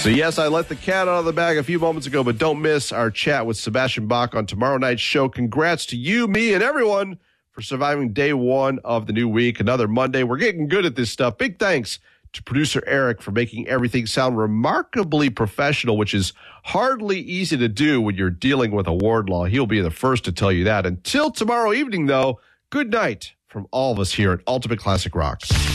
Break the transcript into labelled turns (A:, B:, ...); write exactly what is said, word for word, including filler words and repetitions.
A: So, yes, I let the cat out of the bag a few moments ago, but don't miss our chat with Sebastian Bach on tomorrow night's show. Congrats to you, me, and everyone for surviving day one of the new week. Another Monday. We're getting good at this stuff. Big thanks to producer Eric for making everything sound remarkably professional, which is hardly easy to do when you're dealing with a Wardlaw. He'll be the first to tell you that. Until tomorrow evening, though, good night from all of us here at Ultimate Classic Rock.